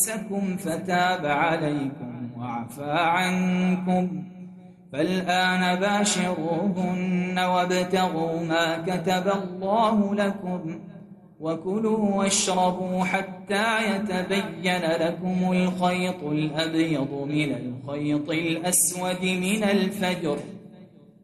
أنفسكم فتاب عليكم وعفى عنكم، فالآن باشروهن وابتغوا ما كتب الله لكم، وكلوا واشربوا حتى يتبين لكم الخيط الأبيض من الخيط الأسود من الفجر،